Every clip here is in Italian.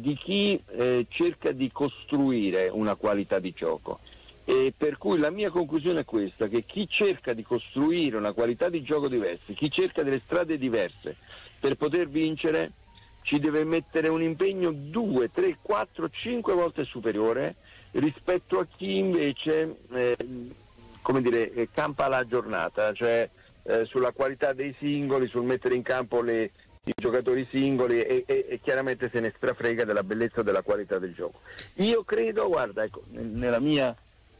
di chi cerca di costruire una qualità di gioco. E per cui la mia conclusione è questa, che chi cerca di costruire una qualità di gioco diversa, chi cerca delle strade diverse per poter vincere, ci deve mettere un impegno 2, 3, 4, 5 volte superiore rispetto a chi invece campa la giornata, cioè sulla qualità dei singoli, sul mettere in campo i giocatori singoli e chiaramente se ne strafrega della bellezza e della qualità del gioco. Io credo, guarda, ecco, nella mia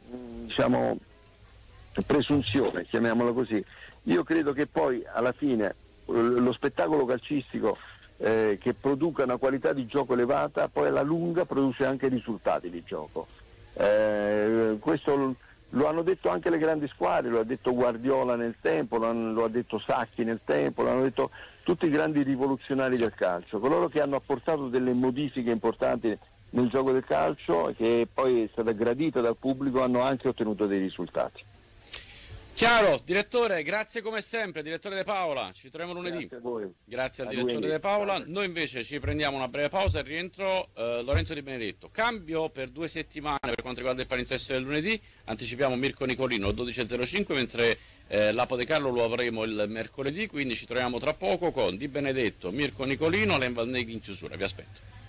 presunzione, chiamiamolo così, io credo che poi alla fine lo spettacolo calcistico che produca una qualità di gioco elevata poi alla lunga produce anche risultati di gioco. Questo lo hanno detto anche le grandi squadre, lo ha detto Guardiola nel tempo, lo ha detto Sacchi nel tempo, lo hanno detto tutti i grandi rivoluzionari del calcio, coloro che hanno apportato delle modifiche importanti nel gioco del calcio, che poi è stata gradita dal pubblico, hanno anche ottenuto dei risultati. Chiaro, direttore, grazie come sempre, direttore De Paola, ci troviamo lunedì. Grazie a voi. Grazie al direttore De Paola. Noi invece ci prendiamo una breve pausa e rientro Lorenzo Di Benedetto. Cambio per 2 settimane per quanto riguarda il palinsesto del lunedì, anticipiamo Mirko Nicolino 12.05, mentre l'Apo De Carlo lo avremo il mercoledì, quindi ci troviamo tra poco con Di Benedetto, Mirko Nicolino, Len Valneghi in chiusura. Vi aspetto.